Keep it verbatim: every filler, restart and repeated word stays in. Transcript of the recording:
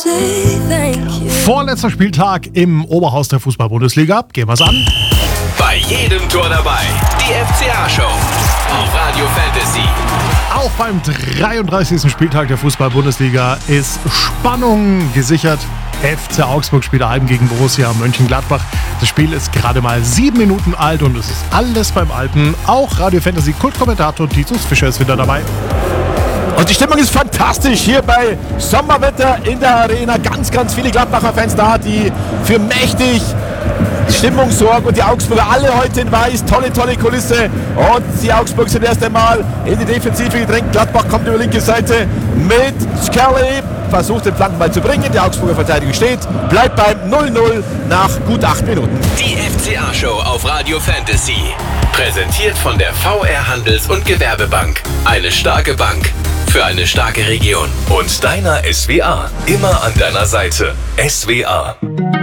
Vorletzter Spieltag im Oberhaus der Fußball-Bundesliga. Gehen wir's an. Bei jedem Tor dabei. Die F C A-Show auf Radio Fantasy. Auch beim dreiunddreißigsten Spieltag der Fußball-Bundesliga ist Spannung gesichert. F C Augsburg spielt daheim gegen Borussia Mönchengladbach. Das Spiel ist gerade mal sieben Minuten alt und es ist alles beim Alten. Auch Radio Fantasy Kultkommentator Titus Fischer ist wieder dabei. Und die Stimmung ist fantastisch hier bei Sommerwetter in der Arena. Ganz, ganz viele Gladbacher Fans da, die für mächtig Stimmung sorgen. Und die Augsburger alle heute in weiß. Tolle, tolle Kulisse. Und die Augsburger sind erst einmal in die Defensive gedrängt. Gladbach kommt über die linke Seite mit Skelly. Versucht den Flankenball zu bringen. Die Augsburger Verteidigung steht. Bleibt beim null null nach gut acht Minuten. Die F C A-Show auf Radio Fantasy. Präsentiert von der V R Handels- und Gewerbebank. Eine starke Bank für eine starke Region. Und deiner S W A. Immer an deiner Seite. S W A.